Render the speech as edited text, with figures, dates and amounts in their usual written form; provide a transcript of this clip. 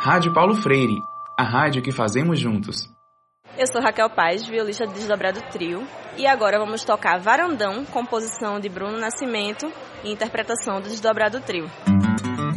Rádio Paulo Freire, a rádio que fazemos juntos. Eu sou Raquel Paz, violista do Desdobrado Trio, e agora vamos tocar Varandão, composição de Bruno Nascimento e interpretação do Desdobrado Trio.